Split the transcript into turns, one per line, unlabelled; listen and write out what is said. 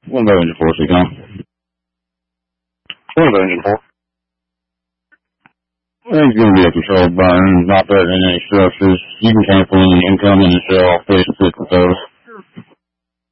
One by engine 4, so you can. One by engine 4. It's going to be a control button, not present in any structures. You can cancel any incoming and shut off face 6 with those.